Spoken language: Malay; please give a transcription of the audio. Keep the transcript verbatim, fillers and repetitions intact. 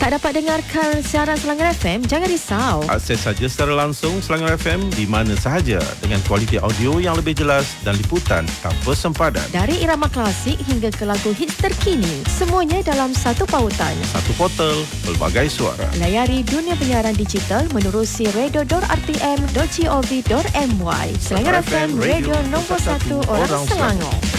Tak dapat dengarkan siaran Selangor F M? Jangan risau. Akses saja secara langsung Selangor F M di mana sahaja dengan kualiti audio yang lebih jelas dan liputan tanpa sempadan. Dari irama klasik hingga ke lagu hits terkini, semuanya dalam satu pautan. Satu portal, pelbagai suara. Layari dunia penyiaran digital menerusi radio dot r t m dot gov dot m y. Selangor F M, radio nombor satu orang Selangor.